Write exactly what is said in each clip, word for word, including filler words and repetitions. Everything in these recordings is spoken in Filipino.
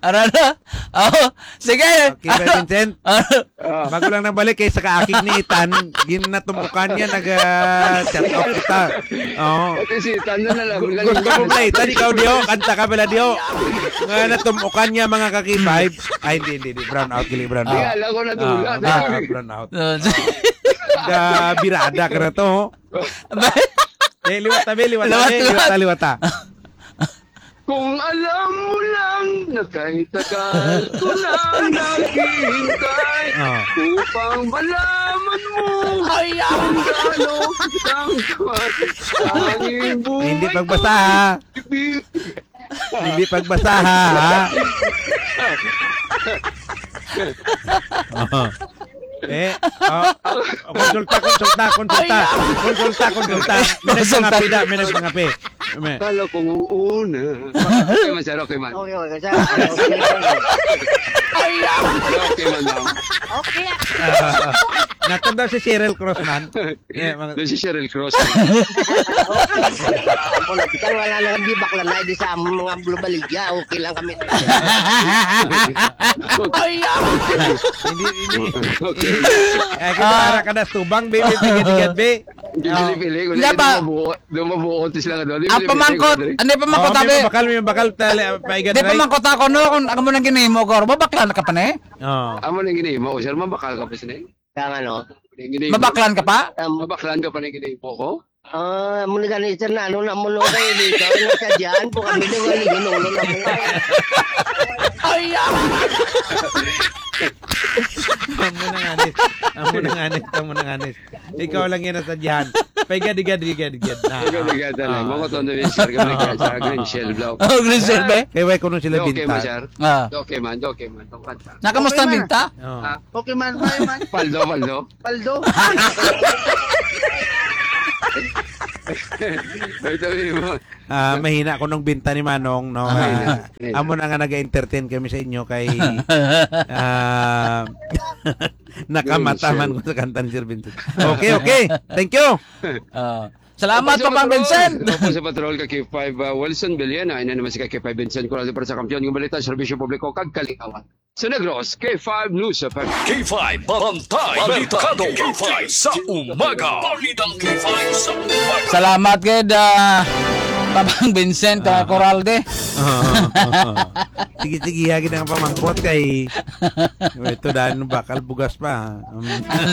Arana. Oh, sige. Okay, Bay Vincent. Bago lang nabalik kay sa kaakig ni Itan, ginatumukan niya nag-chat off kita. Oo. Kasi si Tan na lang. Gusto mo ba Itan, ikaw Dio, kanta ka pala Dio. Nga natumukan niya mga kaki five. Ay, hindi, hindi, hindi. Brown out, kili brown out. Ay, alam ko na tulad. Ah, brown out. Da birada ka na to. Eh, liwata, be, liwata, Liwat, be, liwat. liwata, liwata. Kung alam mo lang na kahit tagal ko lang naghihintay Oh. upang malaman mo ang gaano kitang tuwan sa aking buhay. Hindi pagbasa ha. Hindi pagbasa ha. Oh. Eh, oh, konsulta, konsulta, konsulta, konsulta, konsulta. May nagpangapi da, may nagpangapi. May. Kala kong una. Okay man, sir, okay man. Okay, okay, sir. Okay man daw. Okay. Uh, natanda si Cheryl Crossman. Eh, mga- Doon si Cheryl Cross. Political, wala na kami bakla na di sa mga globaligya. Okay lang kami. Hindi, hindi. Okay. Eh, kita para ka na tubang, baby, tigit-tigit, be. Pili-pili. Hindi ba? Doon mabuo sila ka doon. Ang pamangkot, ano yung pamangkot Oh, tabi? may bakal, may bakal, tali, paigan, Di pamangkot ako no, kung ako mo nang ginimo ko, babaklan ka pa ne? Oh. Amo nang ginimo, sir, mabakal ka pa sila. Kaya ano, Mabaklan ka pa? um, Mabaklan ka pa ng ginimo ko? ah, muna ganit sir na ano na mulo kayo dito. Ano sa dyan po kami doon wali ginulo na mo. Amo nang anis. Amo nang anis, amo nang anis. Ikaw lang yan sa diyan. Paigan, digad, digad, digad. Ikaw nagkata lang. Mga tondo yung sir, kami nagkata sa green shell block. Oh, green shell ba? Kaya wait ko nung sila Okay man, binta. sir. Ah. Okay man, okay man. Itong kanta. Nakamusta ang binta? Oh. Ah, Okay man, man, man. Paldo, paldo. Paldo. Ito mo. Ah, mahina ko nung binta ni Manong, no. Mahina. Ah, amo na nga naga-entertain kami sa inyo kay ah nakamataman ko sa kanta ni Sir Vincent. Okay, okay. Thank you. Ah. Salamat pa pang Vincent. Opo sa patrol ka K five uh, Wilson Villena. Ina naman si K five Vincent Corral para sa kampiyon ng balita serbisyo publiko kag kalingawan. Sa Negros, K five News F M. K five Barangay Balitado K five sa umaga. Balitang K five sa umaga. Salamat kay da Papang Vincent ka Coralde. Sige, sige, hagin ang pamangkot kay ito dahil nung bakal bugas pa. Um,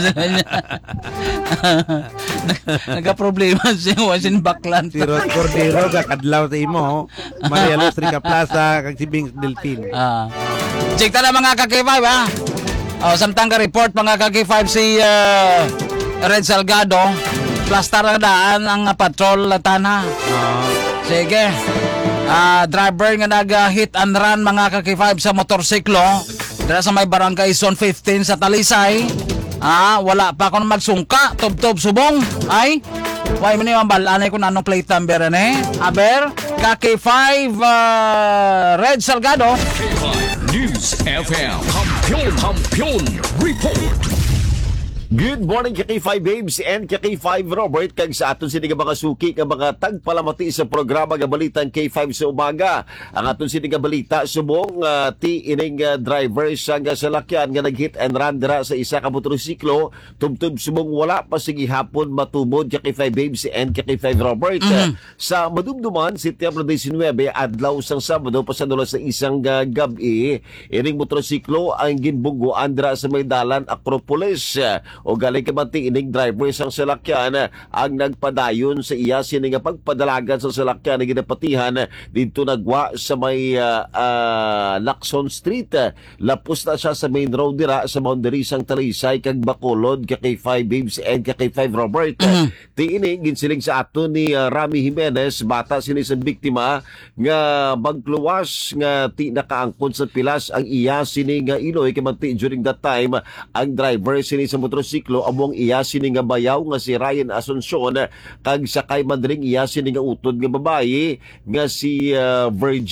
Nagka-problema siya wasin baklan. si Rod Cordero kakadlaw sa imo. Maria Lustrica Plaza kag si Bings Delfin. Ah. Check ta na mga ka K five ha. Oh, samtang ka report mga ka K five si uh, Red Salgado. Plastar na daan ang uh, patrol tana. Oh. Sige. Ah, driver nga nag-hit and run mga ka K five sa motorsiklo. Dira sa may barangay Zone fifteen sa Talisay. Ah, wala pa akong magsungka. Tob-tob subong. Ay, why mo niyo ang balanay kung anong plate number eh. Aber, ka K five uh, Red Salgado. K five News F M. Kampiyon, kampiyon, report. Good morning K five Babes and K five Robert kag sa aton sini nga mga suki nga mga tagpalamati sa programa nga balitang K five sa umaga. Ang aton sini nga balita subong uh, ti ining uh, driver sa nga salakyan nga nag-hit and run dira sa isa ka motorsiklo tubtub subong wala pa sige hapon matumod K five Babes and K five Robert. Mm-hmm. Uh, sa madumduman Setyembre nineteen adlaw sang Sabado pasadula sa isang uh, gabi ining motorsiklo ang ginbungguan dira sa may dalan Acropolis. O galing kamanti ining driver sang salakyan ang nagpadayon sa iya sini nga pagpadalagan sa salakyan na ginapatihan dito nagwa sa may uh, uh, Lacson Street. Lapos na siya sa main road dira sa boundary sang Talisay kag Bacolod K five Babes and K five Robert. Mm-hmm. Ti ini ginsiling sa ato ni uh, Rami Jimenez bata sini sa biktima nga magluwas nga ti nakaangkon sa pilas ang iya sini nga iloy kamanti during that time ang driver sini sa motor siklo among iya sini nga bayaw nga si Ryan Asuncion kag sakay man ring iya sini nga utod nga babayi nga si uh, Virgie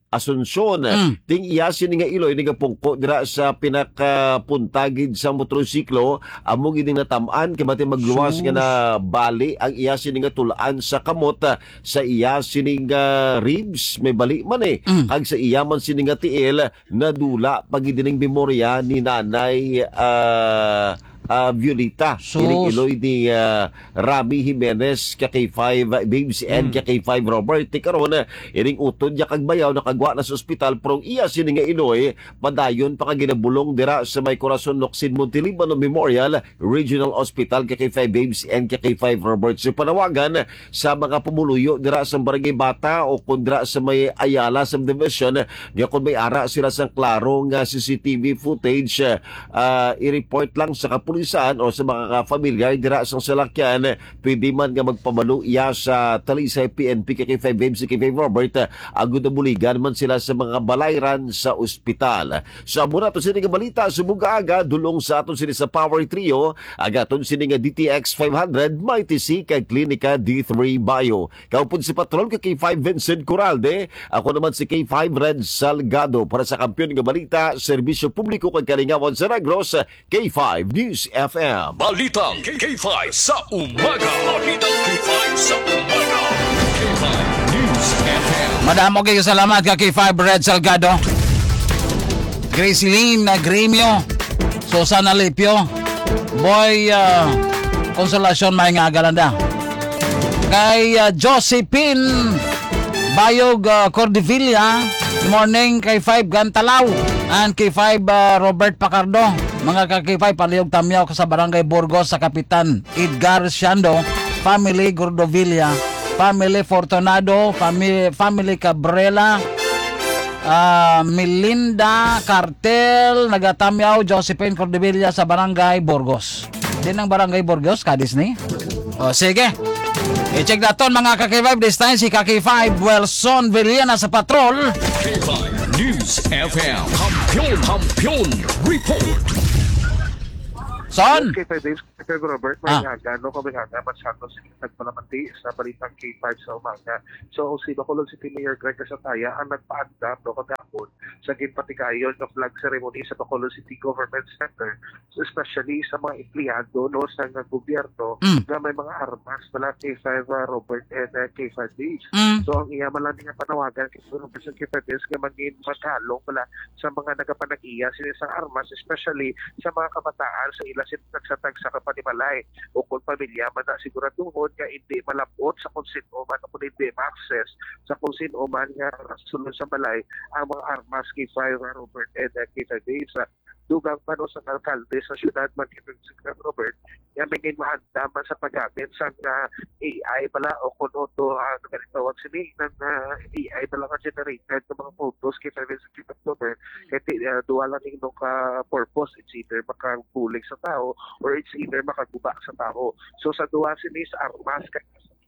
Asunsyon. Mm. Ting iya sini nga Iloy ni nga pungko dira sa pinakapuntagid sa motorsiklo among gini natamaan kay mati magluwas nga na bali ang iya sini nga tulaan sa kamot ah, sa iya sini nga ribs may bali man eh. Mm. Kag sa iya man sini nga tiil nadula pagidining memorya ni Nanay ah uh, Violeta. Sus. Ining Iloy ni uh, Rami Jimenez ka K five Babes and ka K five Robert. Ti karon uh, ining utod niya kag bayaw nakagwa na sa ospital pero iya sini nga Iloy padayon pa ka ginabulong dira sa may Corazon Locsin Montelibano Memorial Regional Hospital ka K five Babes and ka K five Robert. So panawagan sa mga pumuluyo dira sa Barangay Bata o kundra sa may Ayala subdivision nga kung may ara sila sa klarong uh, C C T V footage uh, i-report lang sa kapulisan o sa mga familiar dira sa salakyan pwede man nga magpabalo iya sa Talisay P N P K five Babes K five Robert agud na buligan man sila sa mga balayran sa ospital. Sa muna to sini nga balita sumuga aga dulong sa aton sini sa Power Trio agaton sini nga D T X five hundred Mighty C kag Klinika D three Bio. Kaupod si Patrol ka K five Vincent Coralde, ako naman si K five Red Salgado para sa kampiyon nga balita, serbisyo publiko kag kalingawan sa Negros, K five News F M. Balitang K five sa umaga. Balitang K five sa umaga. K five News F M. Madam, okay, salamat ka K five Red Salgado. Graceline na Gremio, Susana Lipio, Boy uh, Consolacion may nga galanda. Kay uh, Josephine Bayog uh, Cordevilla, good morning kay five Gantalaw and kay five uh, Robert Pacardo. Mga ka K five palihog tamyaw ka sa Barangay Burgos sa Kapitan Edgar Siando, family Gordovilla, family Fortunado, family, family Cabrera, uh, Melinda Cartel, nagatamyaw Josephine Cordevilla sa Barangay Burgos. Din ang Barangay Burgos, Cadiz ni. O sige. I-check naton mga ka K five this time si ka K five Wilson Villena sa patrol. K five News F M. Kampiyon, kampiyon, report. Son. K five Days, K five Robert, Ah. may haga, no? Kami haga, masyado sige nagpalamati sa balitang K five sa umaga. So, si Bacolod City Mayor Greg Casataya ang nagpaanda, no, kagapon sa ginpatikayon ng flag ceremony sa Bacolod City Government Center. So, especially sa mga empleyado, no, sa mga gobyerno, Mm. na may mga armas pala K five uh, Robert and uh, K five Days. Mm. So, ang iya man lang nga panawagan kay Robert sa K five Days nga maging magkalong pala sa mga nagapanag-iya sila sa armas, especially sa mga kabataan sa ila sin nagsatag sa kapanimalay o kung pamilya man na siguraduhon nga hindi malapot sa kung sino man o kung hindi ma-access sa kung sino man nga sulod sa balay ang mga armas K five Robert and uh, K five Days. Uh, dugang pa no sa alkalde sa syudad Magkitag Robert nga may mahanda man sa paggamit sa uh, A I pala o kung ito uh, ganitawag sini ng uh, A I pala nga generated ng mga photos K five Robert kaya uh, duwa lang yung ka purpose, it's either makabulig sa tao or it's either makaguba sa tao. So sa duwa sini sa armas kaya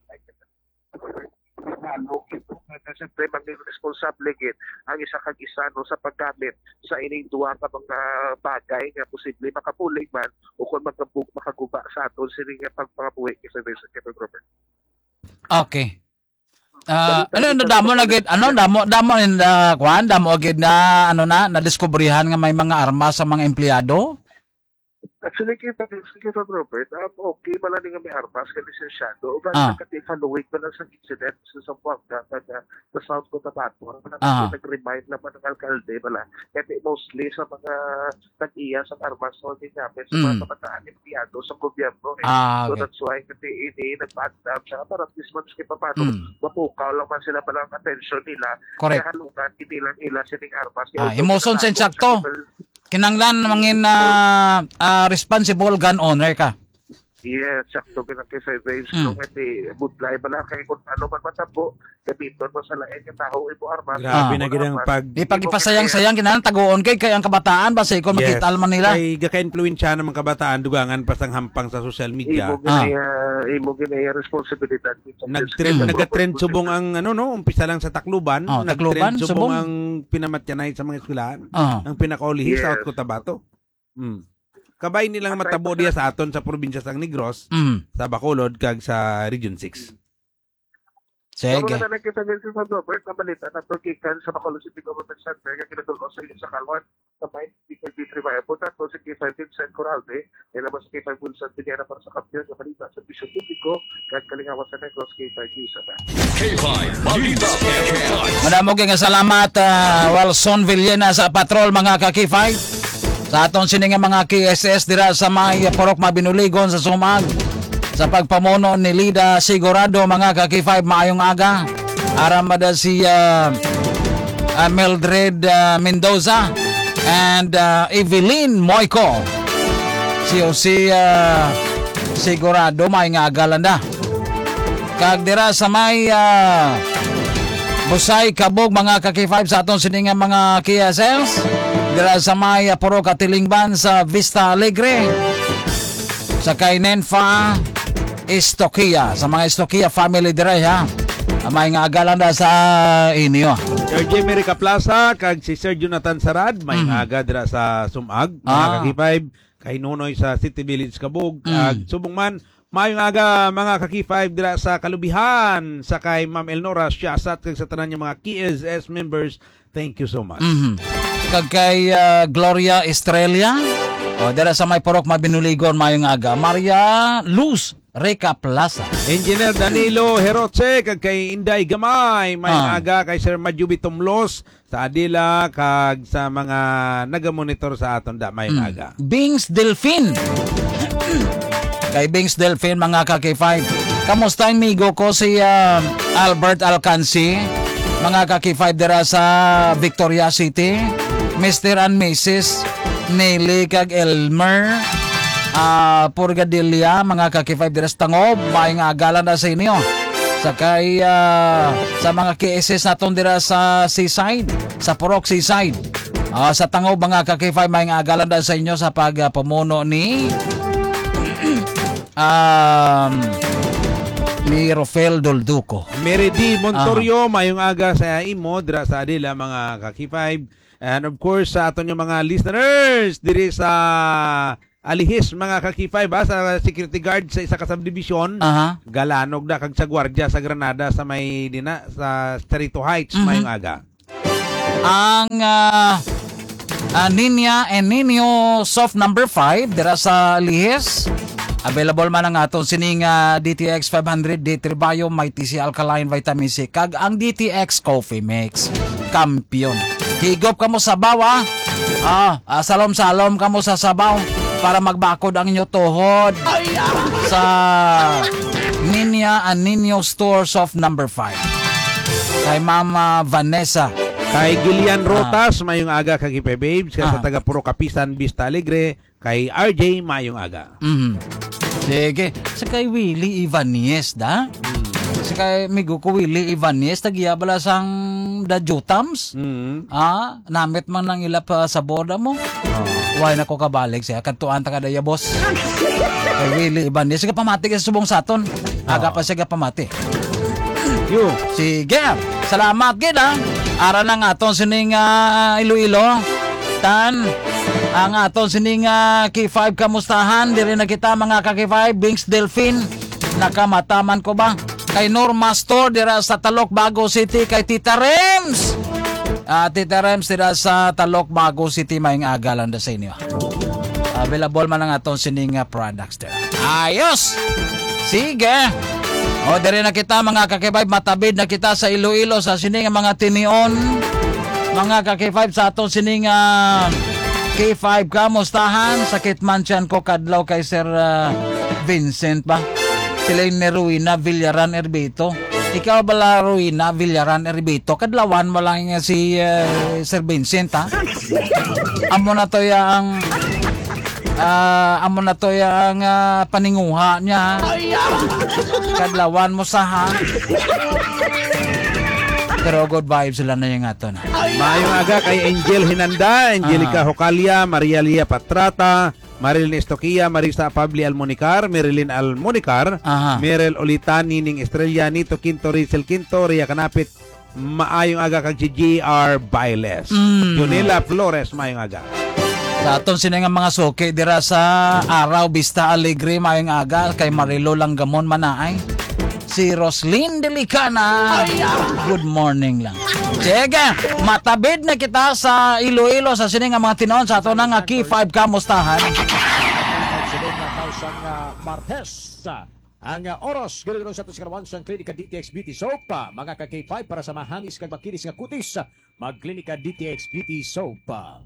ano, ito na siyempre maging responsable gid ang isa kag isa no, sa paggamit sa ining duwa ka mga bagay nga posible makapulig man o kung magkabug makaguba sa aton sini nga pagpangabuhi sa K five Robert. Okay. Ah, ano ano damo na gid ano damo damo in the kwan damo gid na ano na nadiskubrihan nga may mga armas sa mga empleyado. Actually, kita kita Robert, um, okay, wala nga may armas ka lisensyado. O ba, Ah. nagkatifaluig ba lang sa incident sa Sampuang dapat na sa South Cotabato. Ah. Nag-remind naman ng alkalde, wala. Kasi mostly sa mga tag-iya sa armas, so ginamit sa mga Mm. kabataan empleyado sa gobyerno. Eh. Ah, So okay. that's why kasi ini nag-backdam siya para at least man pa paano Mm. mapukaw lang man sila palang attention nila. Correct. Kaya halungan, hindi lang ila sining armas. Ah, Kaya emotion although sa insakto. Kinanglan mangin na ah, responsible gun owner ka. Yes, sakto bilang kay five waves. Mm. Nung hindi, budlay ba lang kay kung ano man matabo, gamiton mo sa lain yung tao, ipo armas. Grabe Ah. na gid ang pag Di pag ipasayang-sayang kinahanglan taguon kay kay ang kabataan ba sa ikon makita man nila. Kay gaka-influensya ng mga kabataan dugangan pa sang hampang sa social media. Imo ginaya, imo ginaya responsibilidad. Nag-trend Mm. nag-trend subong ang ano no, umpisa lang sa Tacloban, Oh, Tacloban, nag-trend subong. subong ang pinamatyanay sa mga eskwelahan. Ah. Ang pinakaulihi Yes. sa South Cotabato. Mm. Kabay nilang matabo diya sa aton sa probinsya sang Negros, Mm. sa Bacolod kag sa Region six. Sige. Mga na nakita din sa Robert na balita na Turkican sa Bacolod City Government Center nga kinagulo sa inyo sa Kalwan sa Mind P twenty-three Viable na to si K five Vincent Corralde ay labas si K five Wilson Pinera para sa kampiyon sa balita sa Bisyo Publiko at kalingawan sa Negros K five News. K five Balita. K five. Madamo kay nga salamat uh, Wilson Villena sa patrol mga ka K five. Sa aton sini nga mga K S S dira sa may Purok Mabinuligon sa Sumag. Sa pagpamuno ni Lida Sigurado mga ka K five maayong aga. Aramada si uh, uh, Mildred uh, Mendoza and uh, Evelyn Moico. Si si uh, Sigurado maayong aga landa. Kag dira sa may uh, Busay Kabog mga ka K five sa aton sini nga mga K S S. Dira sa may uh, Purok Katilingban sa Vista Alegre. Sa kay Nenfa Istokia, sa mga Istokia family dire ha. May nga agalan da sa inyo. Sir J. Merica Plaza, kag si Sir Jonathan Sarad, may mm. aga dira sa Sumag, mga Ah. ka K five, kay Nunoy sa City Village Kabog, kag subong man, mayong aga mga ka K five dira sa Kalubihan, sa kay Ma'am Elnora Siasat, kag sa tanan niya mga K S S members, thank you so much. Mhm. Kag kay uh, Gloria Estrella, o dira sa may Purok Mabinuligon mayong aga. Maria Luz Reca Plaza. Engineer Danilo Herotse, kag kay Inday Gamay, may Ah. aga kay Sir Majubi Tumlos sa Adila, kag sa mga nagamonitor sa aton da may aga. Bings Delfin. Kay Bings Delfin mga ka K five. Kamusta amigo ko si uh, Albert Alcanci, mga ka K five dira sa Victoria City. Mister and Missus Nelly kag Elmer uh, Purgadilla, mga ka K five dira sa Tangob, may nga agalan na sa inyo. Sakay uh, sa mga K S S naton dira sa Seaside, sa Purok Seaside. Uh, sa Tangob mga ka K five may nga agalan na sa inyo sa pagpamuno ni um, ni Rafael Dolduco. Mary D. Montorio, mayong aga sa imo, dira sa Adila, mga ka K five. And of course, sa aton yung mga listeners, diri sa Alihis, mga ka K five, ha, sa security guard sa isa ka subdivision, Aha. Galanog na, kag sa gwardiya sa Granada, sa may dina, sa Cerrito Heights, Mhm. mayong aga. Ang uh, uh, Ninya and Nino Soft number five dira sa Lihis. Available man ang aton sining uh, D T X five hundred, D three Bio, may T C Alkaline, Vitamin C, kag ang D T X Coffee Mix. Kampiyon. Higop kamo sa bawa. Ah, ah, salom-salom kamo sa sabaw para magbakod ang inyo tuhod. Sa Ninya and Nino Store Soft number five. Kay Mama Vanessa. Kay Gillian Rotas, mayong aga kag K five Babes, kay sa Ah. taga Puro Kapisan, Vista Alegre, kay R J, mayong aga. Mhm. Sige. Sa kay Willie Ibanez da? Sa kay migo ko Willie Ibanez tagiya bala sang Dajutams? Mm. Ah, namit man nang ila pa sa borda mo. Why na ko kabalik siya kadtuan ta kada ya boss. Kay Willie Ibanez sige pamati ka sa subong saton. Aga pa siya pamati. Yo. Sige. Salamat gid ha. Ara na nga aton sining uh, Iloilo. Tan ang aton sining uh, K five kamustahan diri na kita mga ka K five Bings Delfin nakamataman ko ba kay Norma Store dira sa Talok Bago City kay Tita Rems. Ah, Tita Rems dira sa Talok Bago City may agalan da sa inyo. Available man ang aton sining uh, products dira. Ayos. Sige. O diri na kita mga ka K five matabid na kita sa Iloilo sa sining mga tinion mga ka K five sa aton sining uh, K five kamustahan sakit man siyan ko kadlaw kay Sir uh, Vincent ba sila ni Ruina Villaran Erbito. Ikaw bala Ruina Villaran Erbito kadlawan mo lang nga si uh, Sir Vincent ha. Amo na to yang uh, amo na to yang uh, paninguha niya ha. Kadlawan mo sa ha. Pero good vibes sila na yung ato na. Mayong aga kay Angel Hinanda, Angelica Hocalia, Maria Lia Patrata, Marilyn Estoquia, Marisa Pabli Almonicar, Marilyn Almonicar, Aha. Merel Olitan, Nining Estrella, Nito Quinto, Rizel Quinto, Ria Kanapit, maayong aga kag si G R Bailes. Mm. Junila Flores, mayong aga. Sa aton sila nga mga suki dira sa Araw Vista Alegre mayong aga kay Marilo Langgamon Manaay. si Roslyn Delicana. Good morning lang. Sige, matabid na kita sa Iloilo sa sining nga mga tinon sa ato nga Key five kamustahan. Sunod na kausang uh, Martes. Uh, ang uh, oras, ganoon sa Tuscarawan sa Klinika D T X Beauty Soap. Uh, mga ka K five para sa mahangis kag makinis nga kutis. Uh, Mag-Klinika D T X Beauty Soap. Uh,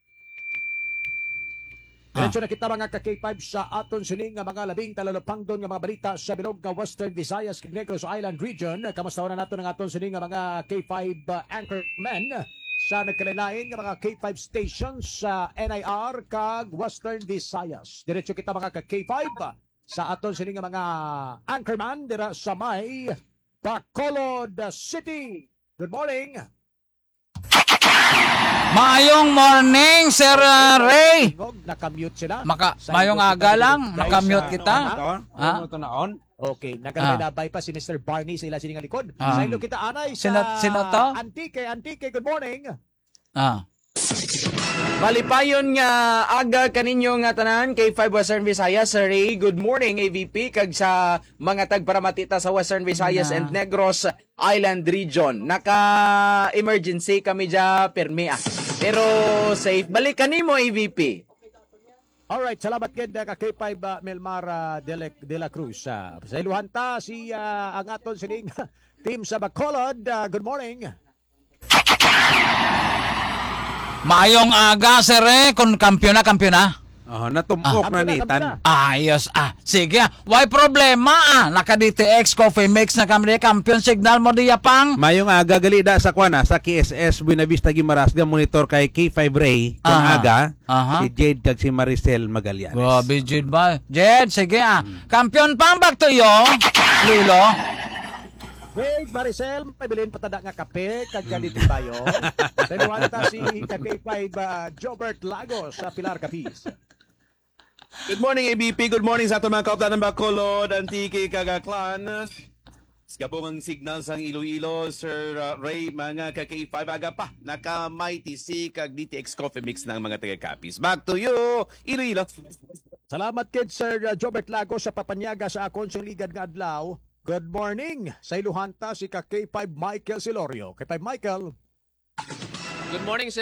Diretso na kita mga ka K five sa aton sining nga mga labing talalapangdon nga mga balita sa bilog nga Western Visayas kag Negros Island Region. Kamusta na nato ng aton sining nga mga K five uh, anchormen sa nagkalilain nga mga K five stations sa N I R kag Western Visayas. Diretso kita mga ka K five uh, sa aton sining nga mga anchorman dira sa may Bacolod City. Good morning. Maayong morning, Sir uh, Ray. Nakamute sila. Maka, Sa mayong iyong aga lang, guys, nakamute sa- kita. Ito, Ah? ano ito na on? Okay, nagkakalabay pa si Mister Barney sa ila sining nga likod. Ah. Sa ilo kita anay sa Sino- sino to? Antique, Antique, good morning. Ah. Malipayon nga aga kaninyo nga tanan kay five Western Visayas. Sir Ray, good morning A V P kag sa mga tagparamatita sa Western Visayas Na. and Negros Island Region. Naka-emergency kami dya permi ah. Pero safe. Balikan nimo A V P. Alright, salamat kid ka K five uh, Melmar uh, de, la, de la Cruz. Uh, sa iluhan ta si uh, ang aton sining team sa Bacolod. Uh, good morning. Maayong aga, Sir Ray. Kung kampiyon na, kampiyon na. Oh, natumpok na ni Tan. Ayos ah. Sige, why problema ah. Naka-D T X Coffee Mix na kami kampiyon signal mo diya pang. Mayong aga gali da sa kwana sa K S S Buena Vista Gimaras ga monitor kay K five Ray kung Aha. aga Aha. si Jade kag si Maricel Magallanes. Grabe, Jed ba? Jed, sige ah. Kampiyon pang back to you. Lilo. Wait, Maricel, pabilin patada nga kape kag ganito tayo. Sa iluhan ta si ka K five uh, Jobert Lagos sa Pilar Capiz. Good morning, A B P. Good morning sa ato mga kauplan ng Bacolod, Antique, Kagaklan. Gabong ang signal sa Iloilo, Sir uh, Ray, mga ka K five aga pa. Naka-may T C kag D T X Coffee Mix ng mga taga-copies. Back to you, Iloilo. Salamat kid Sir uh, Jobert Lagos sa papanyaga sa akon sa ligad nga adlaw. Good morning. Sa iluhan ta si ka K five Michael Silorio. K five Michael. Good morning, sir.